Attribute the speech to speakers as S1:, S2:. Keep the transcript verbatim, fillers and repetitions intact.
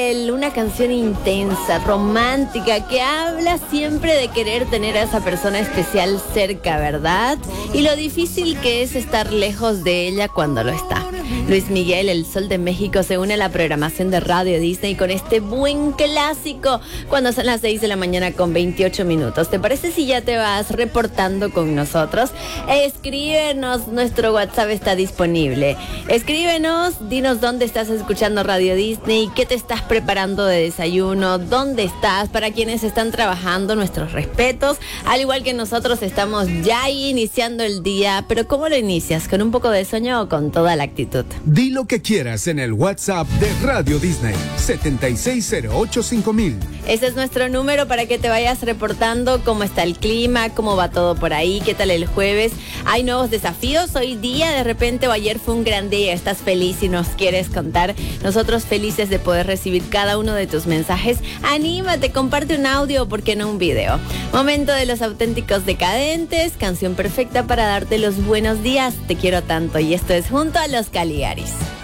S1: Una canción intensa, romántica, que habla siempre de querer tener a esa persona especial cerca, ¿verdad? Y lo difícil que es estar lejos de ella cuando lo está. Luis Miguel, el Sol de México, se une a la programación de Radio Disney con este buen clásico cuando son las seis de la mañana con veintiocho minutos. ¿Te parece si ya te vas reportando con nosotros? Escríbenos, nuestro WhatsApp está disponible. Escríbenos, dinos dónde estás escuchando Radio Disney, qué te estás preparando de desayuno, dónde estás. Para quienes están trabajando, nuestros respetos. Al igual que nosotros estamos ya iniciando el día, pero ¿cómo lo inicias? ¿Con un poco de sueño o con toda la actitud?
S2: Di lo que quieras en el WhatsApp de Radio Disney, setenta y seis cero ocho cinco mil.
S1: Ese es nuestro número para que te vayas reportando cómo está el clima, cómo va todo por ahí, qué tal el jueves. Hay nuevos desafíos hoy día, de repente o ayer fue un gran día, estás feliz y nos quieres contar. Nosotros felices de poder recibir cada uno de tus mensajes. Anímate, comparte un audio, ¿por qué no un video? Momento de los auténticos decadentes, canción perfecta para darte los buenos días. Te quiero tanto y esto es Junto a los Caligaris.